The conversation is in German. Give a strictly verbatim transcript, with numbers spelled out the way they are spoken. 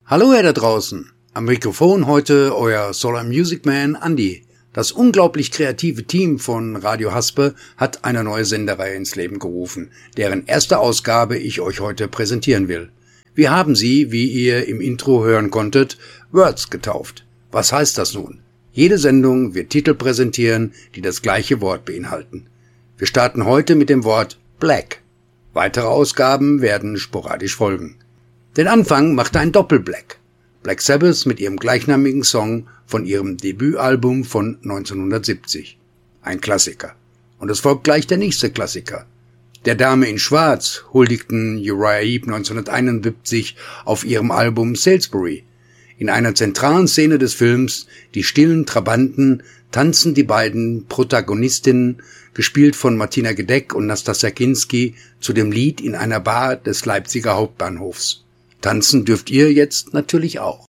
Hallo ihr da draußen, am Mikrofon heute euer Solar Music Man Andi. Das unglaublich kreative Team von Radio Haspe hat eine neue Sendereihe ins Leben gerufen, deren erste Ausgabe ich euch heute präsentieren will. Wir haben sie, wie ihr im Intro hören konntet, Words getauft. Was heißt das nun? Jede Sendung wird Titel präsentieren, die das gleiche Wort beinhalten. Wir starten heute mit dem Wort Black. Weitere Ausgaben werden sporadisch folgen. Den Anfang machte ein Doppel-Black. Black Sabbath mit ihrem gleichnamigen Song von ihrem Debütalbum von neunzehnhundertsiebzig. Ein Klassiker. Und es folgt gleich der nächste Klassiker. Der Dame in Schwarz huldigten Uriah Heep neunzehnhunderteinundsiebzig auf ihrem Album Salisbury. In einer zentralen Szene des Films, die stillen Trabanten, tanzen die beiden Protagonistinnen, gespielt von Martina Gedeck und Nastassja Kinski, zu dem Lied in einer Bar des Leipziger Hauptbahnhofs. Tanzen dürft ihr jetzt natürlich auch.